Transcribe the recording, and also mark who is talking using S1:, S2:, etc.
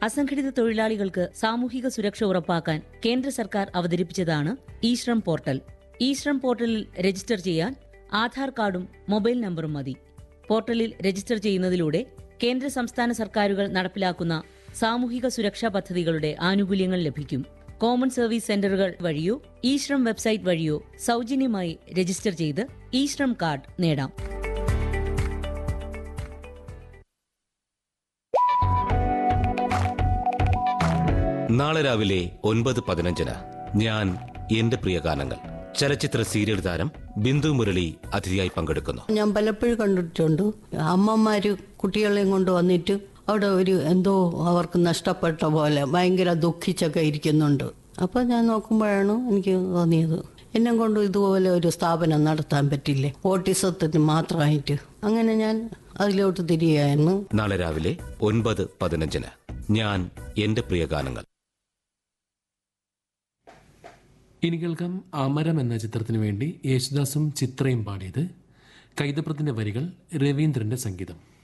S1: അസംഘടിത തൊഴിലാളികൾക്ക് സാമൂഹിക സുരക്ഷ ഉറപ്പാക്കാൻ കേന്ദ്ര സർക്കാർ അവതരിപ്പിച്ചതാണ് ഇ-ശ്രം പോർട്ടൽ. ഇ-ശ്രം പോർട്ടലിൽ രജിസ്റ്റർ ചെയ്യാൻ ആധാർ കാർഡും മൊബൈൽ നമ്പറും മതി. പോർട്ടലിൽ രജിസ്റ്റർ ചെയ്യുന്നതിലൂടെ കേന്ദ്ര സംസ്ഥാന സർക്കാരുകൾ നടപ്പിലാക്കുന്ന സാമൂഹിക സുരക്ഷാ പദ്ധതികളുടെ ആനുകൂല്യങ്ങൾ ലഭിക്കും. കോമൺ സർവീസ് സെന്ററുകൾ വഴിയോ ഇ-ശ്രം വെബ്സൈറ്റ് വഴിയോ സൗജന്യമായി രജിസ്റ്റർ ചെയ്ത് ഇ-ശ്രം കാർഡ് നേടാം.
S2: നാളെ രാവിലെ 9:15 ഞാൻ എന്റെ പ്രിയ ഗാനങ്ങൾ ചലച്ചിത്ര സീരിയൽ താരം ബിന്ദു മുരളി അതിഥിയായി പങ്കെടുക്കുന്നു.
S3: ഞാൻ പലപ്പോഴും കണ്ടിട്ടുണ്ട് അമ്മമാര് കുട്ടികളെയും കൊണ്ട് വന്നിട്ട് അവിടെ ഒരു എന്തോ അവർക്ക് നഷ്ടപ്പെട്ട പോലെ ഭയങ്കര ദുഃഖിച്ചൊക്കെ ഇരിക്കുന്നുണ്ട്. അപ്പോൾ ഞാൻ നോക്കുമ്പോഴാണ് എനിക്ക് തോന്നിയത് എന്നെ കൊണ്ട് ഇതുപോലെ ഒരു സ്ഥാപനം നടത്താൻ പറ്റില്ലേ, ഓട്ടിസത്തിന് മാത്രമായിട്ട്. അങ്ങനെ ഞാൻ അതിലോട്ട് തിരികെയായിരുന്നു.
S2: നാളെ രാവിലെ 9:15 ഞാൻ എന്റെ പ്രിയ ഗാനങ്ങൾ.
S4: ഇനി കേൾക്കാം അമരം എന്ന ചിത്രത്തിനു വേണ്ടി യേശുദാസും ചിത്രയും പാടിയത്. കൈതപ്രത്തിന്റെ വരികൾ, രവീന്ദ്രന്റെ സംഗീതം.